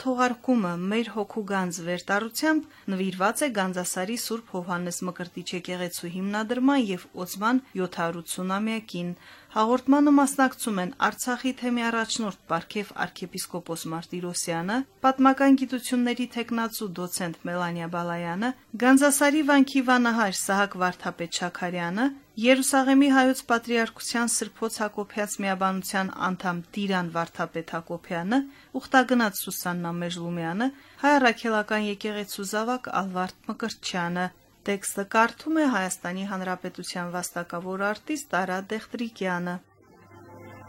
թողարկումը մեր հոգու գանձ վերտառությամբ նվիրված է Գանձասարի Սուրբ Հովհաննես Մկրտիչ եկեղեցու հիմնադրման եւ օծման 780-ամյակին։ Հաղորդմանը մասնակցում են Արցախի թեմի առաջնորդ Պարքև arczepiskopos Մարտիրոսյանը, պատմական գիտությունների թեկնածու դոցենտ Մելանիա Բալայանը, Գանձասարի վանքի վանահայր Սահակ Վարդապետ Շաքարյանը, Երուսաղեմի հայոց պատրիարքության Սրբոց Հակոբյաց միաբանության անդամ Տիրան Վարդապետ Հակոբյանը, ուխտագնաց Սուսաննա Մեժլումյանը, հայ առաքելական եկեղեցու զավակ Ալվարդ Մկրտչյանը։ Տեքստը կարդում է Հայաստանի Հանրապետության վաստակավոր արտիստ Արա Դեղտրիկյանը։